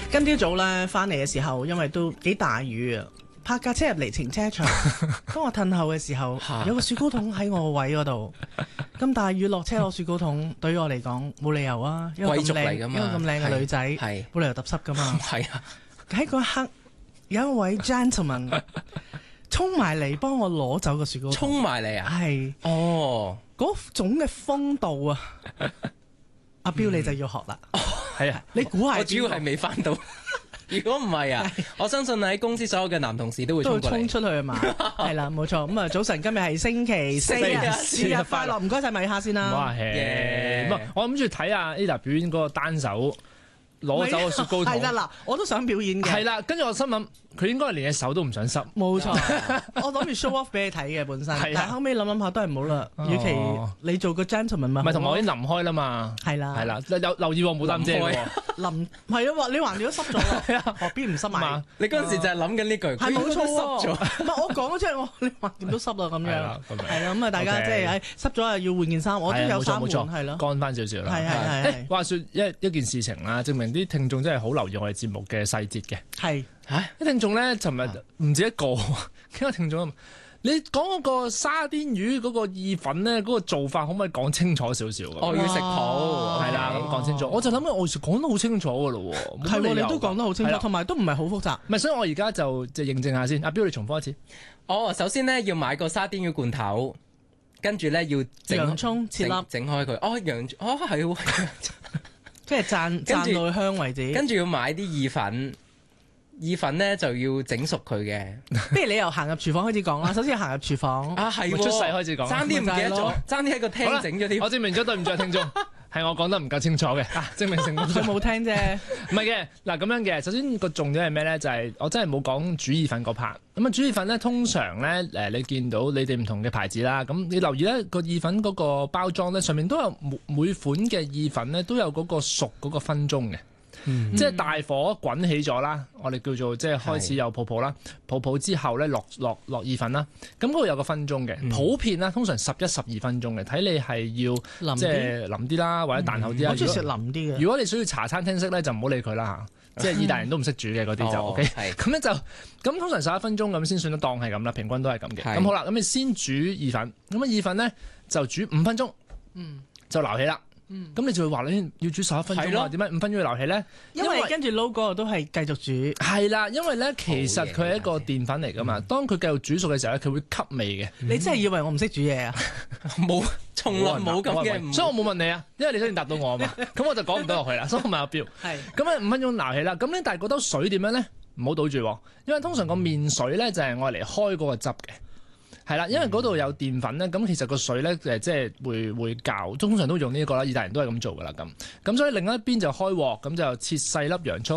今朝早咧翻嚟嘅時候，因為都幾大雨啊，泊架車入嚟停車場。當我褪後嘅時候，有個雪糕筒喺我個位嗰度。咁大雨落車攞雪糕筒，對於我嚟講冇理由啊，因為咁靚，因為咁靚嘅女仔，冇理由揼濕噶嘛。係啊，喺嗰一刻有一位 gentleman 衝埋嚟幫我攞走個雪糕筒。衝埋嚟啊？係。哦，嗰種嘅風度啊！阿彪你就要學啦。係啊，你估下？我主要係未翻到。如果唔係啊，我相信喺公司所有嘅男同事都會衝出去啊嘛。係啦，冇錯。咁啊，早晨，今日係星期四啊，節日快樂！唔該晒米哈先啦。哇， 我諗住睇下 Ada 表演嗰個單手攞走個雪糕筒。 係啦，嗱，我都想表演嘅。 係啦，跟住我心諗，佢應該係連隻手都唔想濕。冇錯， 我諗住 show off 俾你睇嘅本身，但係後尾諗下都係唔好啦。與其你做個 gentleman 嘛， 唔係同埋我已經淋開啦嘛。係啦，留意冇擔遮喎。 淋係啊，你橫掂都濕咗，何必唔濕埋？ 你嗰陣時就係諗緊呢句， 係冇錯喎。唔係我講咗出嚟，你橫掂都濕啦咁樣。係啦，咁啊大家即係濕咗啊要換件衫，我都有衫換，係咯， 乾翻少少啦。 係。 話說一件事情啦，證明啲聽眾真係好留意我哋節目嘅細節嘅。係。啲聽眾咧，尋日唔止一個，幾個聽眾。你講嗰個沙甸魚嗰個意粉咧，嗰個做法可唔可以講清楚少少？ 哦，要食譜， 係啦，咁講清楚。我就諗緊，我講得好清楚噶咯喎。 係喎，你都講得好清楚，同埋都唔係好複雜。 唔係，所以我而家就認證下先。阿彪，你重複一次。 哦，首先咧要買個沙甸魚罐頭，跟住咧要洋葱切粒， 整開佢。哦，係喎， 即係讚到香為止。 跟住要買啲意粉。意粉咧就要整熟佢嘅， 不如你由行入廚房開始講啦。首先行入廚房啊，係出世開始講， 爭啲唔記得咗，爭啲喺個廳整咗啲。 我證明咗對唔住聽眾，係我講得唔夠清楚嘅，證明成功。 佢冇聽啫， 唔係嘅嗱咁樣嘅。首先個重點係咩咧？就係我真係冇講煮意粉嗰 part。咁啊，煮意粉咧通常咧你見到你哋唔同嘅牌子啦，咁你留意咧個意粉嗰個包裝咧上面都有每款嘅意粉咧都有嗰個熟嗰個分鐘嘅。即係大火滾起咗啦，我哋叫做即係開始有泡泡啦，泡泡之後咧落意粉啦，咁嗰度有個分鐘嘅，普遍啦通常11、12分鐘嘅，睇你係要即係腍啲啦，或者彈口啲啦。 我中意食腍啲嘅。 如果你需要茶餐廳式咧，就唔好理佢啦嚇，即係意大利人都唔識煮嘅嗰啲就 OK。咁咧就咁通常11分鐘咁先算得當係咁啦，平均都係咁嘅。咁好啦，咁你先煮意粉，咁啊意粉咧就煮5分鐘，就撈起啦。咁你就會話你要煮11分鐘啊？點解5分鐘要留起咧？ 因為跟住撈嗰度都係繼續煮。 係啦，因為咧其實佢係一個澱粉嚟噶嘛。當佢繼續煮熟嘅時候咧，佢會吸味嘅。 你真係以為我唔識煮嘢啊？ 冇，從來冇咁嘅。 所以我冇問你啊，因為你想答到我啊嘛。咁我就講唔到落去啦。所以我問阿彪。係。咁啊5分鐘撈起啦。咁咧但係嗰兜水點樣咧？唔好倒住，因為通常個麵水咧就係愛嚟開嗰個汁嘅。係啦，因為嗰度有澱粉咧，咁其實個水咧即係會較，通常都用呢個啦，意大利人都係咁做噶啦咁。咁所以另一邊就開鑊，咁就切細粒洋葱。